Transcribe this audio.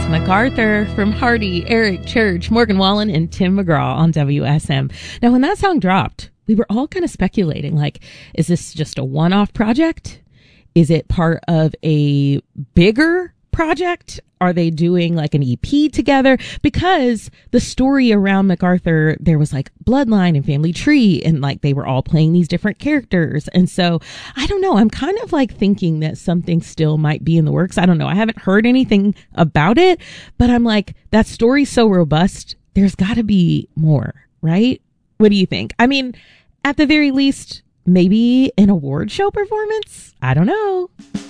MacArthur from Hardy, Eric Church, Morgan Wallen, and Tim McGraw on WSM. Now, when that song dropped, we were all kind of speculating, like, is this just a one-off project? Is it part of a bigger project? Are they doing like an EP together? Because the story around MacArthur, there was like Bloodline and Family Tree, and like they were all playing these different characters. And so I don't know. I'm kind of like thinking that something still might be in the works. I don't know. I haven't heard anything about it, but I'm like, that story's so robust. There's got to be more, right? What do you think? I mean, at the very least, maybe an award show performance? I don't know.